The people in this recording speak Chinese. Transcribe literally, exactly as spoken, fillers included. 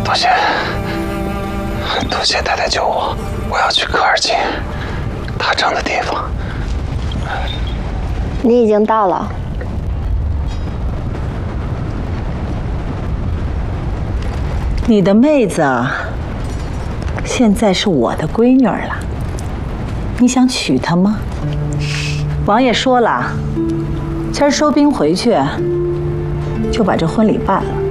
多谢，多谢太太救我，我要去科尔沁，他城的地方。 你已经到了。 你的妹子现在是我的闺女了，你想娶她吗？王爷说了，今儿收兵回去，就把这婚礼办了。